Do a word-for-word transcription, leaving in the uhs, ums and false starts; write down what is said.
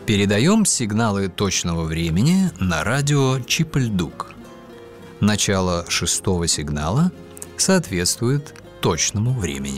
Передаем сигналы точного времени на радио Чип-Ль-Дук. Начало шестого сигнала соответствует точному времени.